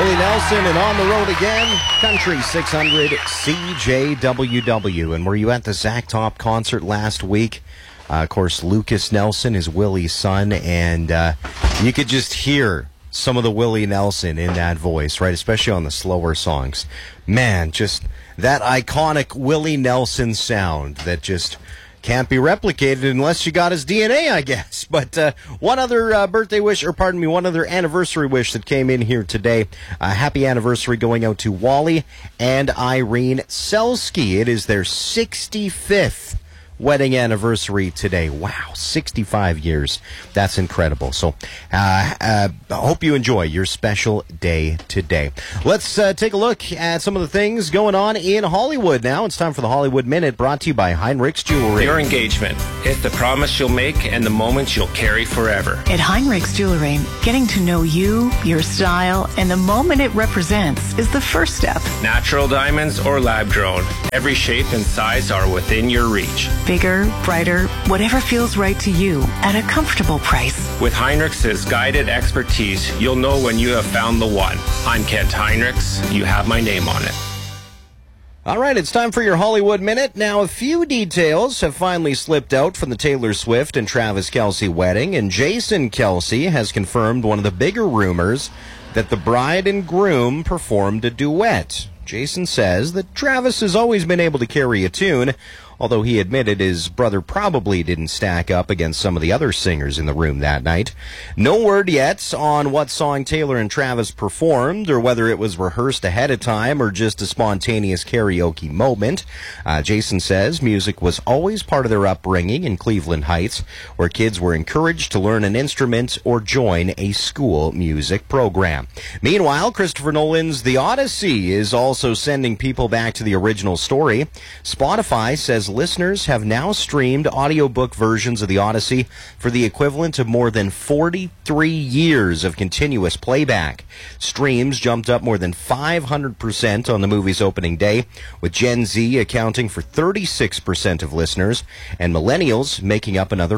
Willie Nelson, and on the road again, Country 600 CJWW. And were you at the Zach Top concert last week? Of course, Lucas Nelson is Willie's son, and you could just hear some of the Willie Nelson in that voice, right? Especially on the slower songs. Man, just that iconic Willie Nelson sound that just can't be replicated unless you got his DNA, I guess. But one other birthday wish, or pardon me, one other anniversary wish that came in here today. Happy anniversary going out to Wally and Irene Selsky. It is their 65th wedding anniversary today. Wow, 65 years. That's incredible. So I hope you enjoy your special day today. Let's take a look at some of the things going on in Hollywood now. It's time for the Hollywood Minute, brought to you by Heinrichs Jewelry. Your engagement. It's the promise you'll make and the moments you'll carry forever. At Heinrichs Jewelry, getting to know you, your style, and the moment it represents is the first step. Natural diamonds or lab-grown, every shape and size are within your reach. Bigger, brighter, whatever feels right to you at a comfortable price. With Heinrichs' guided expertise, you'll know when you have found the one. I'm Kent Heinrichs. You have my name on it. All right, it's time for your Hollywood Minute. Now, a few details have finally slipped out from the Taylor Swift and Travis Kelce wedding, and Jason Kelce has confirmed one of the bigger rumors that the bride and groom performed a duet. Jason says that Travis has always been able to carry a tune, although he admitted his brother probably didn't stack up against some of the other singers in the room that night. No word yet on what song Taylor and Travis performed, or whether it was rehearsed ahead of time or just a spontaneous karaoke moment. Jason says music was always part of their upbringing in Cleveland Heights, where kids were encouraged to learn an instrument or join a school music program. Meanwhile, Christopher Nolan's The Odyssey is also sending people back to the original story. Spotify says listeners have now streamed audiobook versions of The Odyssey for the equivalent of more than 43 years of continuous playback. Streams jumped up more than 500% on the movie's opening day, with Gen Z accounting for 36% of listeners and millennials making up another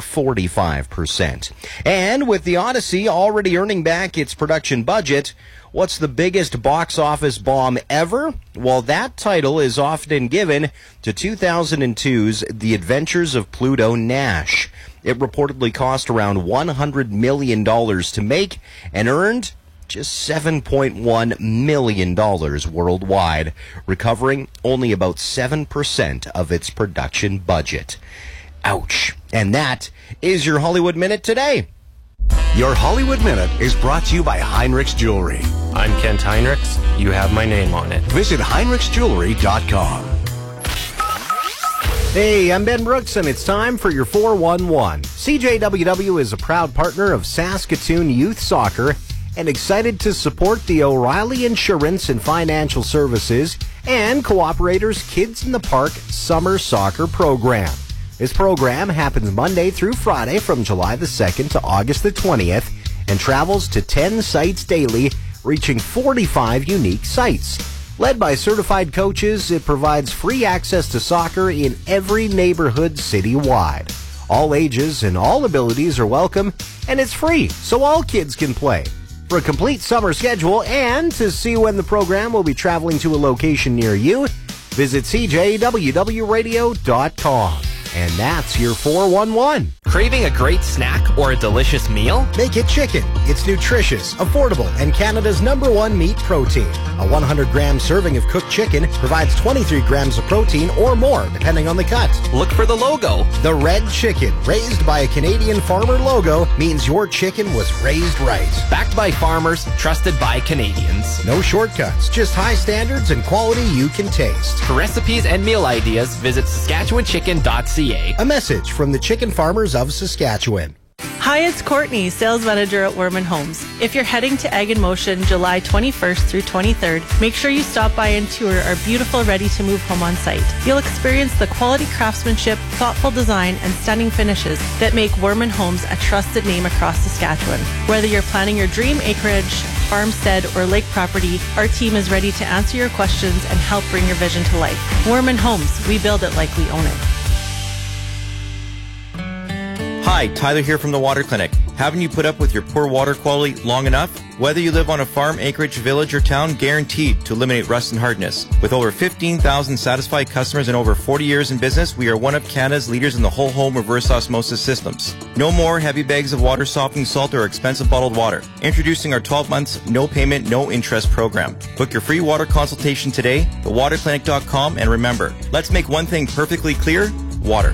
45%. And with The Odyssey already earning back its production budget, what's the biggest box office bomb ever? Well, that title is often given to 2002's The Adventures of Pluto Nash. It reportedly cost around $100 million to make and earned just $7.1 million worldwide, recovering only about 7% of its production budget. Ouch. And that is your Hollywood Minute today. Your Hollywood Minute is brought to you by Heinrichs Jewelry. I'm Kent Heinrichs. You have my name on it. Visit HeinrichsJewelry.com. Hey, I'm Ben Brooks, and it's time for your 411. CJWW is a proud partner of Saskatoon Youth Soccer and excited to support the O'Reilly Insurance and Financial Services and Cooperators Kids in the Park Summer Soccer Program. This program happens Monday through Friday from July the 2nd to August the 20th and travels to 10 sites daily, reaching 45 unique sites. Led by certified coaches, it provides free access to soccer in every neighborhood citywide. All ages and all abilities are welcome, and it's free, so all kids can play. For a complete summer schedule and to see when the program will be traveling to a location near you, visit CJWWRadio.com. And that's your 411. Craving a great snack or a delicious meal? Make it chicken. It's nutritious, affordable, and Canada's #1 meat protein. A 100-gram serving of cooked chicken provides 23 grams of protein or more, depending on the cut. Look for the logo. The Red Chicken, raised by a Canadian farmer logo, means your chicken was raised right. Backed by farmers, trusted by Canadians. No shortcuts, just high standards and quality you can taste. For recipes and meal ideas, visit SaskatchewanChicken.ca. A message from the chicken farmers of Saskatchewan. Hi, it's Courtney, sales manager at Werman Homes. If you're heading to Egg in Motion July 21st through 23rd, make sure you stop by and tour our beautiful ready-to-move home on site. You'll experience the quality craftsmanship, thoughtful design, and stunning finishes that make Werman Homes a trusted name across Saskatchewan. Whether you're planning your dream acreage, farmstead, or lake property, our team is ready to answer your questions and help bring your vision to life. Werman Homes, we build it like we own it. Hi, Tyler here from the Water Clinic. Haven't you put up with your poor water quality long enough? Whether you live on a farm, acreage, village, or town, guaranteed to eliminate rust and hardness. With over 15,000 satisfied customers and over 40 years in business, we are one of Canada's leaders in the whole home reverse osmosis systems. No more heavy bags of water softening salt or expensive bottled water. Introducing our 12 months, no payment, no interest program. Book your free water consultation today, thewaterclinic.com, and remember, let's make one thing perfectly clear, water.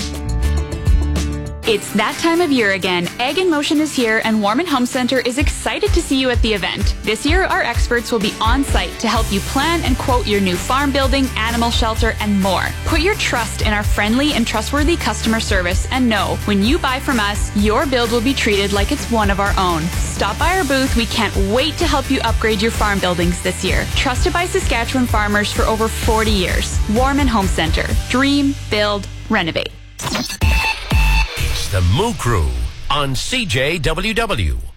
It's that time of year again. Egg in Motion is here, and Warman Home Center is excited to see you at the event. This year, our experts will be on site to help you plan and quote your new farm building, animal shelter, and more. Put your trust in our friendly and trustworthy customer service, and know when you buy from us, your build will be treated like it's one of our own. Stop by our booth. We can't wait to help you upgrade your farm buildings this year. Trusted by Saskatchewan farmers for over 40 years. Warman Home Center. Dream, build, renovate. The Moo Crew on CJWW.